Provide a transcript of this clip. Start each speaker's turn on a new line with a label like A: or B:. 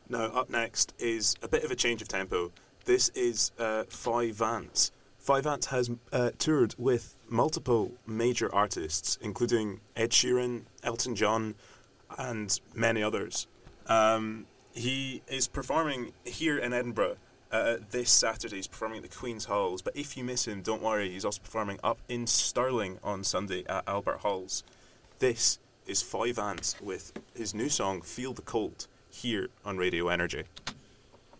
A: Now, up next is a bit of a change of tempo. This is Five Vance. Five Vance has toured with multiple major artists, including Ed Sheeran, Elton John, and many others. He is performing here in Edinburgh this Saturday. He's performing at the Queen's Halls, but if you miss him, don't worry, he's also performing up in Stirling on Sunday at Albert Halls. This is Five Vance with his new song, Feel the Cold, here on Radio Energy.